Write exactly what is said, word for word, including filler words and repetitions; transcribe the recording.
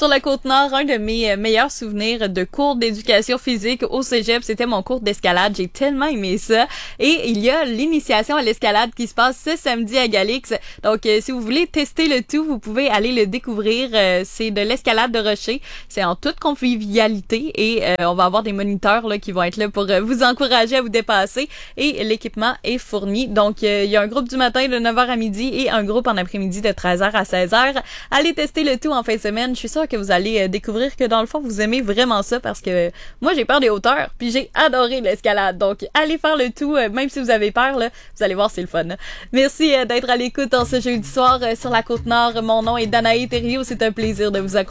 sur la Côte-Nord, un de mes meilleurs souvenirs de cours d'éducation physique au cégep, c'était mon cours d'escalade. J'ai tellement aimé ça. Et il y a l'initiation à l'escalade qui se passe ce samedi à Galix. Donc, euh, si vous voulez tester le tout, vous pouvez aller le découvrir. Euh, c'est de l'escalade de rocher. C'est en toute convivialité et euh, on va avoir des moniteurs là qui vont être là pour euh, vous encourager à vous dépasser. Et l'équipement est fourni. Donc, euh, il y a un groupe du matin de neuf heures à midi et un groupe en après-midi de treize heures à seize heures. Allez tester le tout en fin de semaine. Je suis sûre que vous allez euh, découvrir que dans le fond, vous aimez vraiment ça parce que euh, moi, j'ai peur des hauteurs puis j'ai adoré l'escalade. Donc, allez faire le tout, euh, même si vous avez peur, là, vous allez voir, c'est le fun. Merci euh, d'être à l'écoute en ce jeudi soir euh, sur la Côte-Nord. Mon nom est Danae Thériault. C'est un plaisir de vous accompagner.